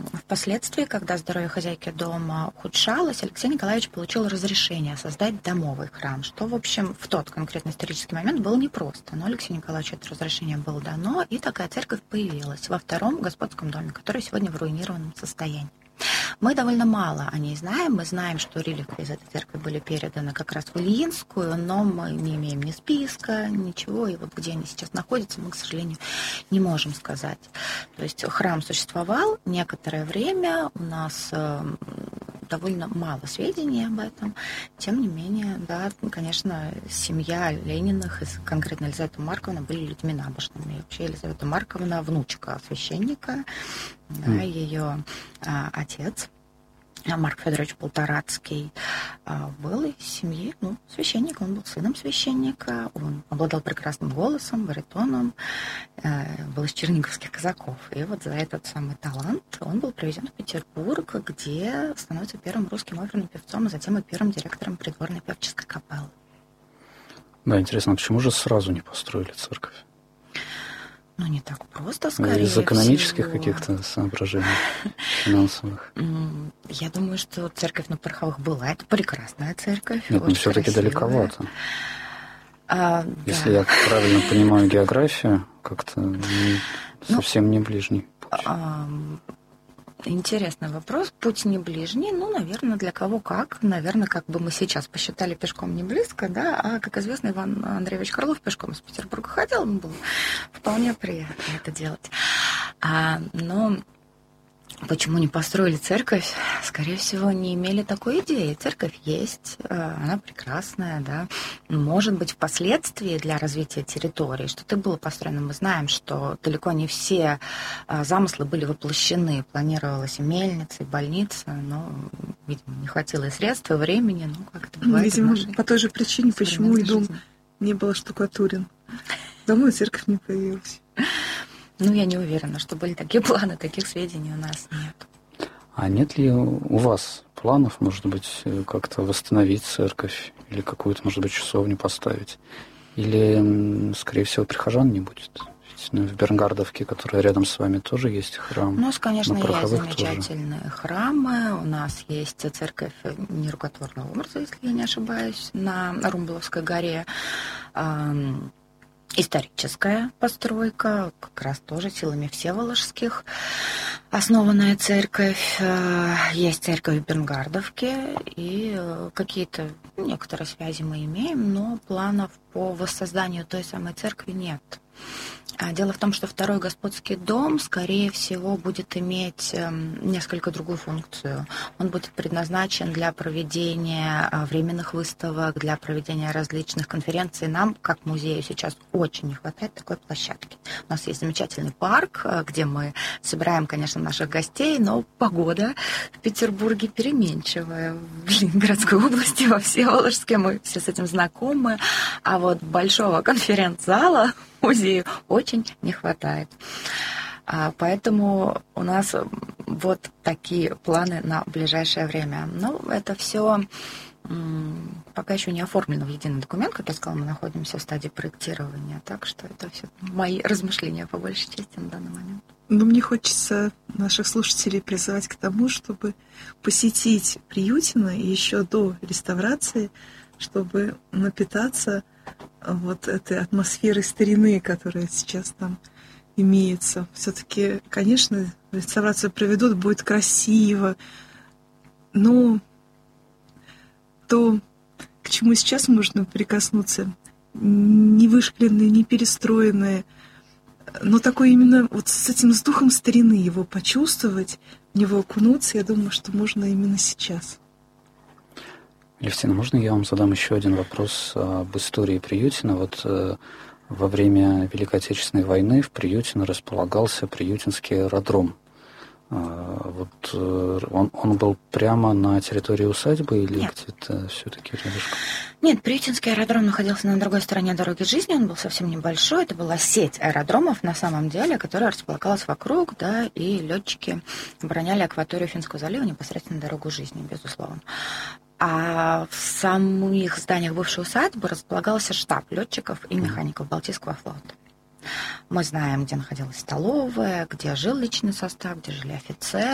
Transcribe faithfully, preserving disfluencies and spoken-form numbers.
впоследствии, когда здоровье хозяйки дома ухудшалось, Алексей Николаевич получил разрешение создать домовый храм, что, в общем, в тот конкретный исторический момент было непросто. Но Алексею Николаевичу это разрешение было дано, и такая церковь появилась во втором господском доме, который сегодня в руинированном состоянии. Мы довольно мало о ней знаем. Мы знаем, что реликвии из этой церкви были переданы как раз в Ильинскую, но мы не имеем ни списка, ничего. И вот где они сейчас находятся, мы, к сожалению, не можем сказать. То есть храм существовал некоторое время. У нас довольно мало сведений об этом. Тем не менее, да, конечно, семья Лениных, и конкретно Елизавета Марковна, были людьми набожными. И вообще Елизавета Марковна, внучка священника, да, mm. ее а, отец Марк Федорович Полторацкий а, был из семьи, ну, священника, он был сыном священника, он обладал прекрасным голосом, баритоном, э, был из черниговских казаков. И вот за этот самый талант он был привезен в Петербург, где становится первым русским оперным певцом, а затем и первым директором придворной певческой капеллы. Да, интересно, а почему же сразу не построили церковь? Ну, не так просто, скорее Из экономических всего. каких-то соображений финансовых? Я думаю, что церковь на Пороховых была. Это прекрасная церковь. Нет, но все-таки далековато. А, Если да. я правильно понимаю географию, как-то не, совсем ну, не ближний путь. А, интересный вопрос. Путь не ближний, ну, наверное, для кого как. Наверное, как бы мы сейчас посчитали, пешком не близко, да, а, как известно, Иван Андреевич Крылов пешком из Петербурга ходил, ему было вполне приятно это делать. А, но почему не построили церковь? Скорее всего, не имели такой идеи. Церковь есть, она прекрасная, да. Может быть, впоследствии для развития территории что-то было построено. Мы знаем, что далеко не все замыслы были воплощены. Планировалась и мельница, и больница, но, видимо, не хватило и средств, и времени. Ну, как это бывает. Видимо, по той же причине, почему и дом не был штукатурен. Давно церковь не появилась. Ну, я не уверена, что были такие планы, таких сведений у нас нет. А нет ли у вас планов, может быть, как-то восстановить церковь или какую-то, может быть, часовню поставить? Или, скорее всего, прихожан не будет? Ведь, ну, в Бернгардовке, которая рядом с вами, тоже есть храм. У нас, конечно, есть замечательные тоже. храмы. У нас есть церковь нерукотворного образа, если я не ошибаюсь, на Румбеловской горе. Историческая постройка, как раз тоже силами всеволожских основанная церковь. Есть церковь в Бернгардовке, и какие-то некоторые связи мы имеем, но планов по воссозданию той самой церкви нет. Дело в том, что второй господский дом, скорее всего, будет иметь несколько другую функцию. Он будет предназначен для проведения временных выставок, для проведения различных конференций. Нам, как музею, сейчас очень не хватает такой площадки. У нас есть замечательный парк, где мы собираем, конечно, наших гостей, но погода в Петербурге переменчивая. В Ленинградской области, во Всеволожске мы все с этим знакомы. А вот большого конференц-зала музею очень не хватает. Поэтому у нас вот такие планы на ближайшее время. Но это все пока еще не оформлено в единый документ. Как я сказала, мы находимся в стадии проектирования. Так что это все мои размышления по большей части на данный момент. Но мне хочется наших слушателей призывать к тому, чтобы посетить Приютино еще до реставрации, чтобы напитаться вот этой атмосферой старины, которая сейчас там имеется. Все-таки, конечно, реставрацию проведут, будет красиво, но то, к чему сейчас можно прикоснуться, не вышкленное, не перестроенное, но такое именно вот с этим с духом старины его почувствовать, в него окунуться, я думаю, что можно именно сейчас. Левтина, можно я вам задам еще один вопрос об истории Приютина? Вот э, во время Великой Отечественной войны в Приютино располагался Приютинский аэродром. Э, вот э, он, он был прямо на территории усадьбы или Нет. где-то все-таки рядышком? Нет, Приютинский аэродром находился на другой стороне дороги жизни, он был совсем небольшой, это была сеть аэродромов на самом деле, которая располагалась вокруг, да, и летчики обороняли акваторию Финского залива непосредственно дорогу жизни, безусловно. А в самих зданиях бывшей усадьбы располагался штаб летчиков и механиков Балтийского флота. Мы знаем, где находилась столовая, где жил личный состав, где жили офицеры.